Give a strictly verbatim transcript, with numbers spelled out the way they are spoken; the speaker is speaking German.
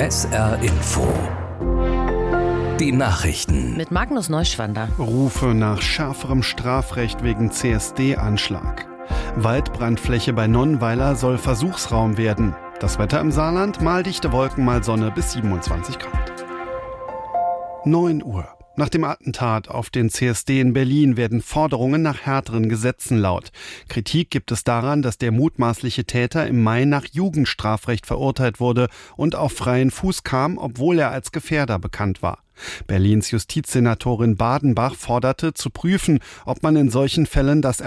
S R Info. Die Nachrichten. Mit Magnus Neuschwander. Rufe nach schärferem Strafrecht wegen C S D-Anschlag. Waldbrandfläche bei Nonnweiler soll Versuchsraum werden. Das Wetter im Saarland, mal dichte Wolken, mal Sonne bis siebenundzwanzig Grad. neun Uhr. Nach dem Attentat auf den C S D in Berlin werden Forderungen nach härteren Gesetzen laut. Kritik gibt es daran, dass der mutmaßliche Täter im Mai nach Jugendstrafrecht verurteilt wurde und auf freien Fuß kam, obwohl er als Gefährder bekannt war. Berlins Justizsenatorin Badenbach forderte, zu prüfen, ob man in solchen Fällen das